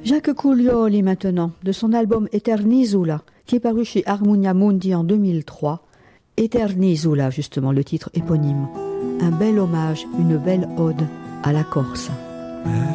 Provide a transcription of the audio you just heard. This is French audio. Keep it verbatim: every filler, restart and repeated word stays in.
Jacques Coulioli maintenant, de son album Eternisula, qui est paru chez Harmonia Mundi en deux mille trois. Eternisula, justement, le titre éponyme. Un bel hommage, une belle ode à la Corse.